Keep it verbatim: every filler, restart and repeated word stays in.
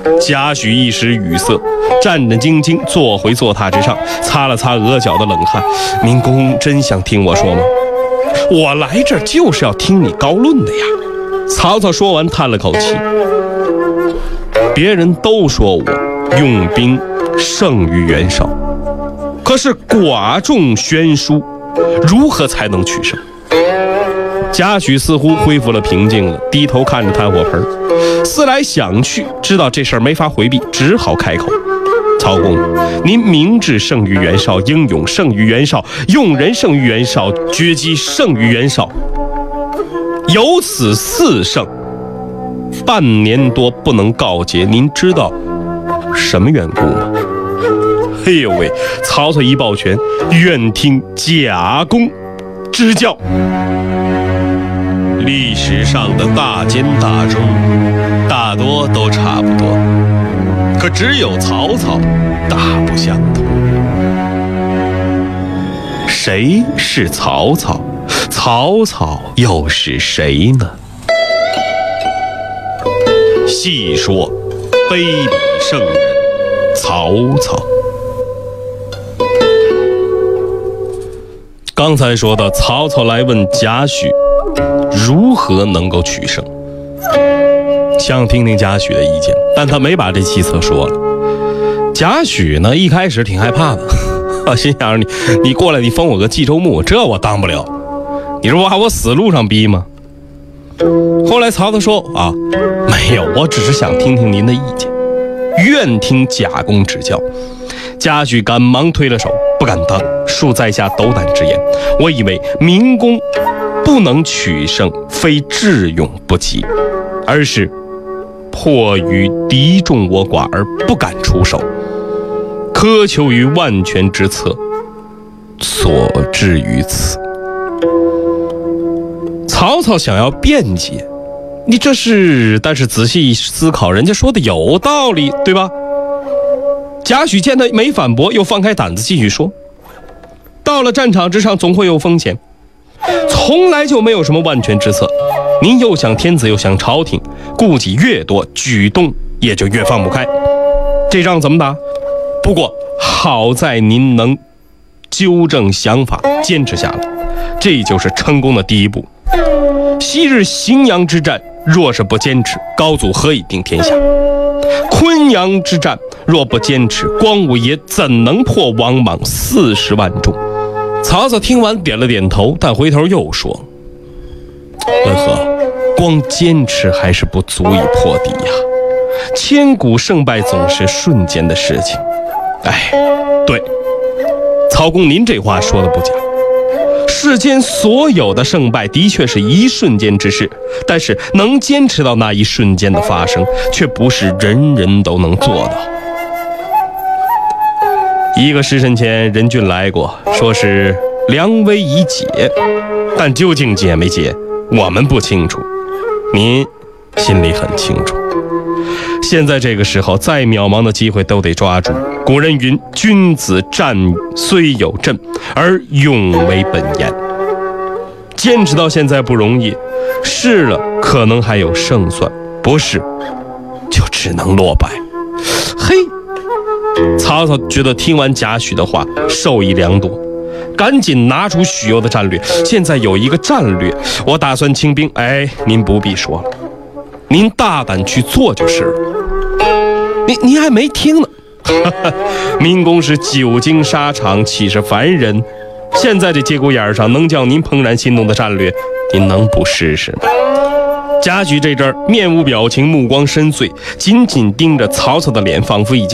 贾诩一时语塞，战战兢兢坐回坐榻之上，擦了擦额角的冷汗。明公真想听我说吗？我来这儿就是要听你高论的呀。曹操说完叹了口气，别人都说我用兵胜于袁绍，可是寡众悬殊，如何才能取胜？贾诩似乎恢复了平静了，低头看着炭火盆，思来想去，知道这事儿没法回避，只好开口：曹公，您明智胜于袁绍，英勇胜于袁绍，用人胜于袁绍，决击胜于袁绍，有此四胜，半年多不能告捷，您知道什么缘故吗？哎呦喂！曹操一抱拳，愿听贾公指教。历史上的大奸大忠，大多都差不多，可只有曹操大不相同。谁是曹操？曹操又是谁呢？细说卑鄙圣人曹操。刚才说到曹操来问贾诩如何能够取胜，想听听贾诩的意见，但他没把这计策说了。贾诩呢，一开始挺害怕的，啊，心想你你过来，你封我个冀州牧，这我当不了，你是往我死路上逼吗？后来曹操说啊，没有，我只是想听听您的意见，愿听贾公指教。贾诩赶忙推了手，不敢当，恕在下斗胆直言，我以为明公不能取胜，非智勇不及，而是迫于敌众我寡而不敢出手，苛求于万全之策，所至于此。曹操想要辩解，你这是，但是仔细思考，人家说的有道理，对吧？贾诩见他没反驳，又放开胆子继续说，到了战场之上总会有风险，从来就没有什么万全之策，您又想天子又想朝廷，顾忌越多，举动也就越放不开，这仗怎么打？不过好在您能纠正想法，坚持下来，这就是成功的第一步。昔日荥阳之战若是不坚持，高祖何以定天下？昆阳之战若不坚持，光武爷怎能破王莽四十万众？曹操听完点了点头，但回头又说：文和，光坚持还是不足以破敌呀，千古胜败总是瞬间的事情。哎，对，曹公您这话说的不假，世间所有的胜败的确是一瞬间之事，但是能坚持到那一瞬间的发生，却不是人人都能做到。一个时辰前，任俊来过，说是梁威已解，但究竟解没解，我们不清楚，您心里很清楚。现在这个时候，再渺茫的机会都得抓住。古人云：君子战虽有阵，而勇为本焉。坚持到现在不容易，试了可能还有胜算，不是就只能落败。嘿，曹操觉得听完贾诩的话受益良多，赶紧拿出许攸的战略。现在有一个战略，我打算清兵。哎，您不必说了，您大胆去做就是了。您您还没听呢，明公是久经沙场，岂是凡人？现在这节骨眼上能叫您怦然心动的战略，您能不试试吗？贾诩这阵儿面无表情，目光深邃，紧紧盯着曹操的脸，仿佛已经